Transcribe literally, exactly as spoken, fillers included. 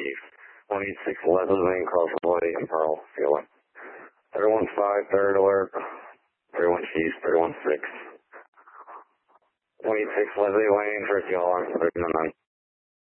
Chief. one eight six Leslie Lane, Crossway, and Pearl, Field. three one five, third alert. three one Chief, three one six. one eight six Leslie Lane, first alarm, three one nine.